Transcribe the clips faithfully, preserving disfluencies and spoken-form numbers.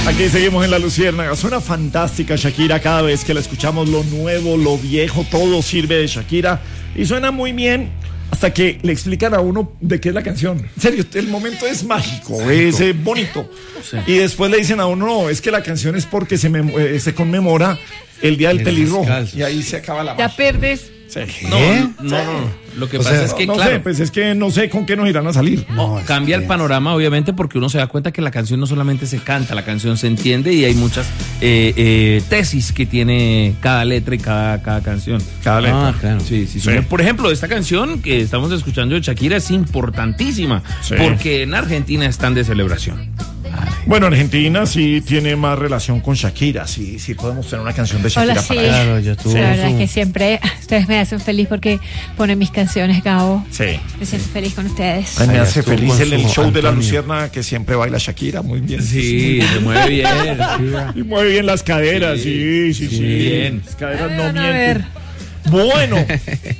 Aquí seguimos en La Luciérnaga. Suena fantástica Shakira. Cada vez que la escuchamos, lo nuevo, lo viejo, todo sirve de Shakira. Y suena muy bien hasta que le explican a uno de qué es la canción. En serio, el momento es mágico, es eh, bonito. Sí. Y después le dicen a uno, no, es que la canción es porque se, me, eh, se conmemora el Día del Pelirrojo. Y ahí se acaba la magia. Ya perdes. Sí. No, no, no. Lo que o pasa sea, es que, no, no claro. sé, pues es que no sé con qué nos irán a salir. No, No, cambia el panorama, obviamente, porque uno se da cuenta que la canción no solamente se canta, la canción se entiende y hay muchas eh, eh, tesis que tiene cada letra y cada, cada canción. Cada letra. Ah, claro. Sí, sí, sí. Sí. Por ejemplo, esta canción que estamos escuchando de Shakira es importantísima Sí. porque en Argentina están de celebración. Bueno, Argentina sí tiene más relación con Shakira. Sí, sí podemos tener una canción de Shakira. Hola, sí. para Claro, yo tuve La verdad su- es que siempre ustedes me hacen feliz porque ponen mis canciones, Gabo. Sí. Me siento feliz con ustedes. Ay, me Ahí hace estuvo feliz con el, el su show de La Antonio. Lucierna que siempre baila Shakira. Muy bien. Sí, se mueve bien. Y mueve bien las caderas. Sí, sí, sí. sí. Bien. Las caderas Ay, no van a ver. mienten. Bueno. En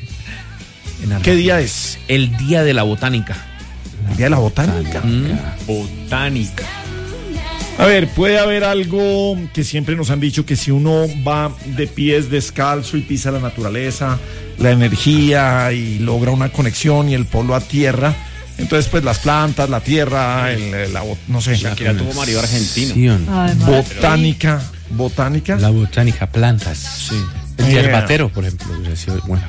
¿Qué Argentina. día es? El Día de la Botánica. El día de la botánica. Mm, Botánica. A ver, puede haber algo que siempre nos han dicho, que si uno va de pies descalzo y pisa la naturaleza, la energía y logra una conexión y el polo a tierra, entonces pues las plantas, la tierra, el, el- la, bot- no sé, Shakira tuvo marido argentino. Sí, Ay, madre. botánica, botánica. La botánica, plantas. Sí. El Yeah. yerbatero, por ejemplo. hubiera sido- Bueno.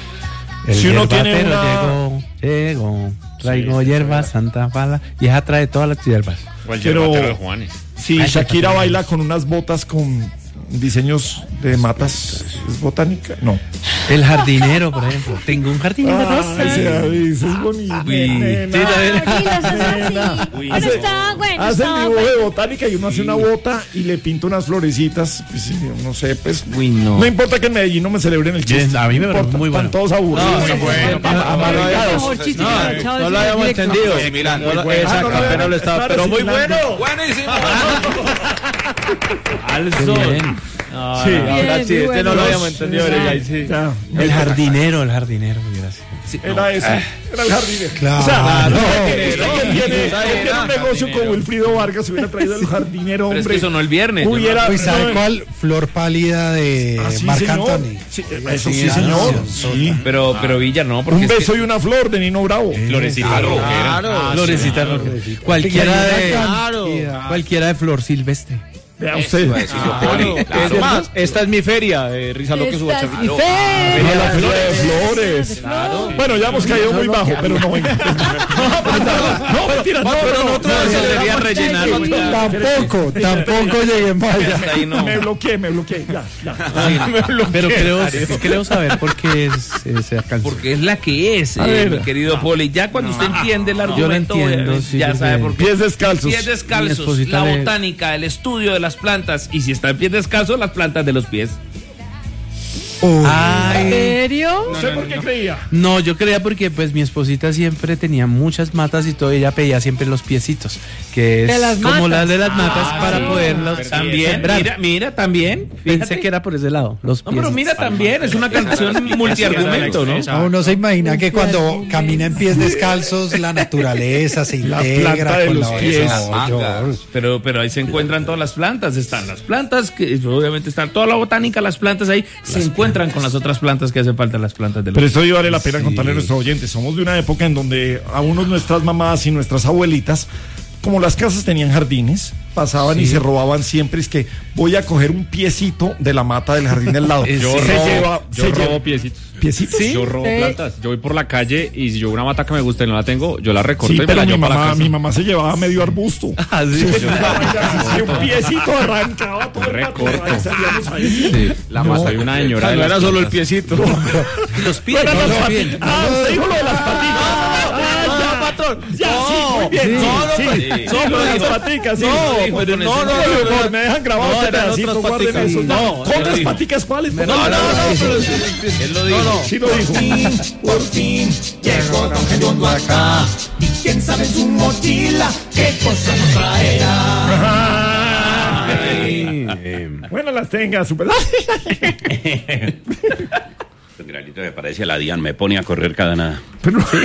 El Si uno tiene yerbatero una- llegó, llegó, traigo Sí, hierbas, Santa Pala, y ella trae todas las hierbas. O el Pero- yerbatero de Juanes. Si Ay, Shakira botánica. baila con unas botas con diseños de matas, ¿es botánica? No. El jardinero, por ejemplo. Tengo un jardín de rosas. Ay, sí, ay, eso es bonito. Uy. nena. Sí, también. Tranquilos, eso es Nena. así. Uy. Pero Hace- está bueno. Hace el está dibujo bueno. de botánica y uno hace una bota y le pinta unas florecitas. Pues, sí, no sé, pues. Uy, no. No importa que en Medellín no me celebren el chiste. Yes, a mí me no parece importa, muy bueno. están todos aburridos. No, Están muy bueno. am- am- amargados. Mejor chiste No, que el chavo no del lo habíamos directo. entendido. Eh, mira, No muy lo- bueno. exacto, Ah, no, no, pero no, lo estaba, no, pero no, muy no, bueno. no. Buenísimo. Al Qué sol. bien. No, Sí. no, no. Ahora Bien, sí, muy este no bueno. lo habíamos entendido. Ya. pero ya sí. Ya. El jardinero, el jardinero. hubiera sido. Sí, no. Era ese, era el jardinero. Claro. O sea, Claro. usted que tiene, usted tiene Jardinero. un negocio con Wilfrido Vargas, hubiera traído el jardinero, Pero es hombre. que sonó el viernes. Hubiera, Uy, ¿sabe no, cuál? Flor pálida de Ah, sí, Marc señor. Anthony. Sí, eso sí, Sí, señor. sí. Sí. Pero, pero Villa no, porque Un es que- beso y una flor de Nino Bravo. Florecita rockera. Claro, Florecita roja. Cualquiera de, cualquiera de flor silvestre. Vea usted. Es más, esta es mi feria, eh, Risa Loque Esta es Subacha. mi feria. No, la feria de flores. Bueno, ya hemos caído muy bajo, pero no venga. No, mentira, no, Pero no, nosotros no, debería no, rellenar. no, no, Tampoco, tampoco llegué más allá. Hasta ahí no. Me bloqueé, me bloqueé. Ya, ya. Pero creo, creo saber por qué es esa canción. Porque es la que es, A eh, ver. mi querido Poli. Ya cuando usted entiende el argumento, entiendo, eh, sí, ya porque- sabe por qué. Pies descalzos. Pies Mi descalzos, esposita la le- botánica, el estudio de las plantas. Y si está en pies descalzos, las plantas de los pies. ¿En Ay, serio? No sé por qué creía. no, yo creía porque pues mi esposita siempre tenía muchas matas y todo, ella pedía siempre los piecitos, que es De las como matas. las de las matas Ah, para sí. poderlas También, sembrar. mira, mira, también. Pensé Fíjate. que era por ese lado, los No, pies. pero mira también, es una canción multiargumento, ¿no? A uno se imagina que cuando camina en pies descalzos la naturaleza se La integra planta de con los la pies. No, George. Pero, pero ahí se encuentran todas las plantas, están las plantas, que obviamente están toda la botánica, las plantas ahí, se encuentran con las otras plantas que hacen falta, las plantas de los Pero esto vale la pena contarle a nuestros oyentes. Somos de una época en donde a unos nuestras mamás y nuestras abuelitas, como las casas tenían jardines, pasaban y se robaban siempre. Es que voy a coger un piecito de la mata del jardín del lado. Yo se robo, lleva, yo se robo lleva piecitos. piecitos. Yo robo Sí. plantas. Yo voy por la calle y si yo veo una mata que me gusta y no la tengo, yo la recorto Sí, y me pero la mi llevo para la mamá, casa. mi mamá se llevaba medio arbusto. Ah, sí. Sí, sí, un piecito arrancaba todo el Recorto. patio, ahí salíamos ahí. La mata de una señora. de No las era solo el plantas. piecito. Los pies. Bueno, no, las los pies. patitas. Ah, usted dijo lo de las patitas. Ah, ya, patrón. Ya, sí, muy bien. Sí. Sí, No, no, sí. pues, Sí, no, lo de pero- las paticas, sí. no, Sí, pero no, no, no, no, por favor, no, me dejan grabado no, este eran pedacito, otras guarden paticas. eso. No, ¿Con él las dijo. paticas cuáles? No, no, no, pero él lo dijo. Sí lo dijo. Por fin llegó Don Gediondo acá. Y quién sabe en su mochila qué cosa nos traerá. Ay. Bueno, las tenga, super. Granito me parece a la Dian, me pone a correr cada nada. Pero